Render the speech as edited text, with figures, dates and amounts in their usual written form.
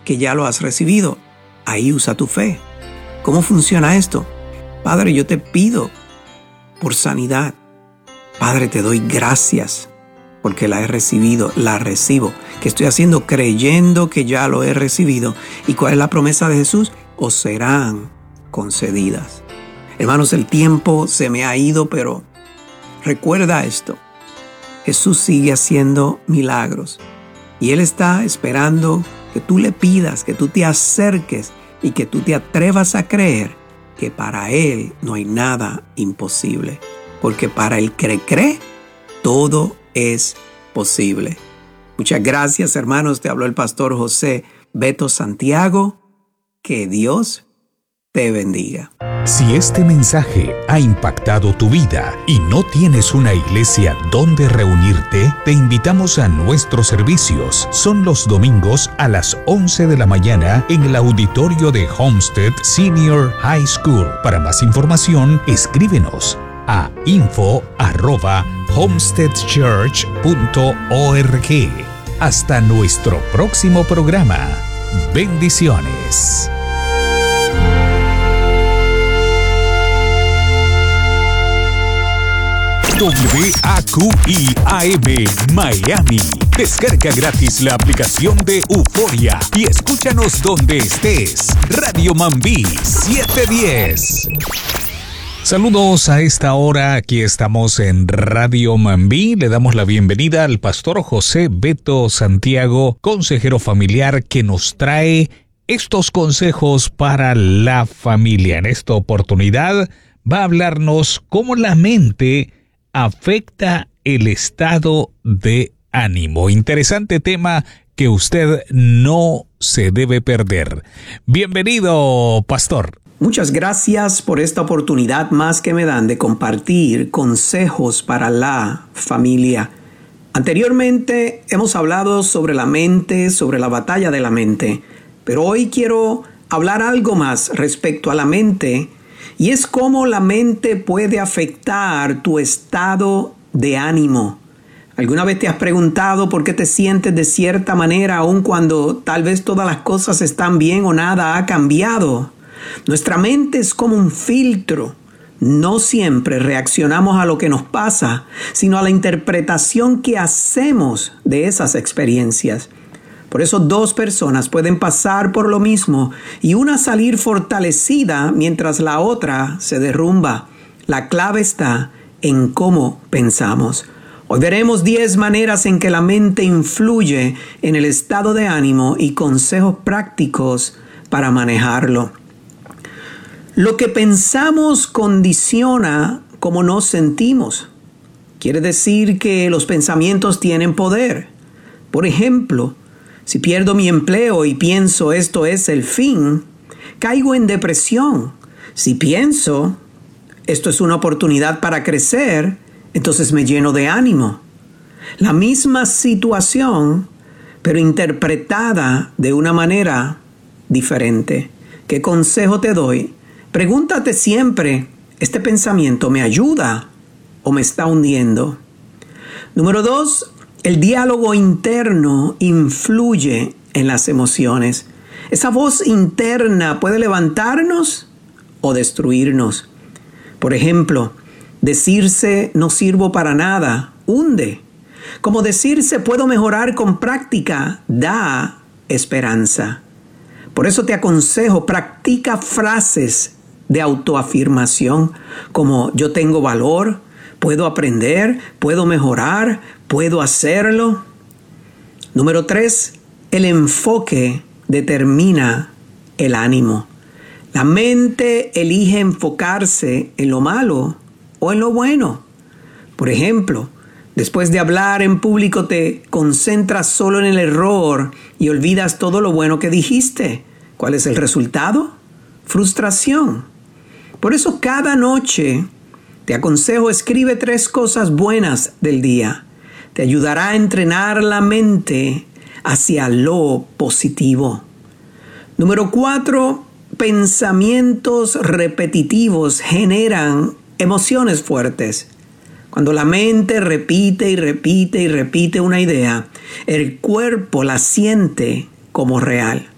que ya lo has recibido. Ahí usa tu fe. ¿Cómo funciona esto? Padre, yo te pido por sanidad. Padre, te doy gracias porque la he recibido, la recibo. ¿Qué estoy haciendo? Creyendo que ya lo he recibido. ¿Y cuál es la promesa de Jesús? Os serán concedidas. Hermanos, el tiempo se me ha ido, pero recuerda esto. Jesús sigue haciendo milagros y Él está esperando que tú le pidas, que tú te acerques y que tú te atrevas a creer que para Él no hay nada imposible. Porque para el que cree, todo es posible. Muchas gracias, hermanos. Te habló el pastor José Beto Santiago. Que Dios te bendiga. Si este mensaje ha impactado tu vida y no tienes una iglesia donde reunirte, te invitamos a nuestros servicios. Son los domingos a las 11 de la mañana en el auditorio de Homestead Senior High School. Para más información, escríbenos a info@homesteadchurch.org. Hasta nuestro próximo programa. Bendiciones. WAQI-AM Miami. Descarga gratis la aplicación de Euforia y escúchanos donde estés. Radio Mambí 710. Saludos a esta hora, aquí estamos en Radio Mambí. Le damos la bienvenida al pastor José Beto Santiago, consejero familiar, que nos trae estos consejos para la familia. En esta oportunidad va a hablarnos cómo la mente afecta el estado de ánimo. Interesante tema que usted no se debe perder. Bienvenido, pastor. Muchas gracias por esta oportunidad más que me dan de compartir consejos para la familia. Anteriormente hemos hablado sobre la mente, sobre la batalla de la mente, pero hoy quiero hablar algo más respecto a la mente, y es cómo la mente puede afectar tu estado de ánimo. ¿Alguna vez te has preguntado por qué te sientes de cierta manera aun cuando tal vez todas las cosas están bien o nada ha cambiado? Nuestra mente es como un filtro. No siempre reaccionamos a lo que nos pasa, sino a la interpretación que hacemos de esas experiencias. Por eso dos personas pueden pasar por lo mismo y una salir fortalecida mientras la otra se derrumba. La clave está en cómo pensamos. Hoy veremos 10 maneras en que la mente influye en el estado de ánimo y consejos prácticos para manejarlo. Lo que pensamos condiciona cómo nos sentimos. Quiere decir que los pensamientos tienen poder. Por ejemplo, si pierdo mi empleo y pienso esto es el fin, caigo en depresión. Si pienso esto es una oportunidad para crecer, entonces me lleno de ánimo. La misma situación, pero interpretada de una manera diferente. ¿Qué consejo te doy? Pregúntate siempre, ¿este pensamiento me ayuda o me está hundiendo? Número 2, el diálogo interno influye en las emociones. Esa voz interna puede levantarnos o destruirnos. Por ejemplo, decirse no sirvo para nada hunde. Como decirse puedo mejorar con práctica da esperanza. Por eso te aconsejo, practica frases de autoafirmación como yo tengo valor, puedo aprender, puedo mejorar, puedo hacerlo. Número 3, el enfoque determina el ánimo. La mente elige enfocarse en lo malo o en lo bueno. Por ejemplo, después de hablar en público te concentras solo en el error y olvidas todo lo bueno que dijiste. ¿Cuál es el resultado? Frustración. Por eso cada noche te aconsejo escribe 3 cosas buenas del día. Te ayudará a entrenar la mente hacia lo positivo. Número 4, pensamientos repetitivos generan emociones fuertes. Cuando la mente repite y repite y repite una idea, el cuerpo la siente como real.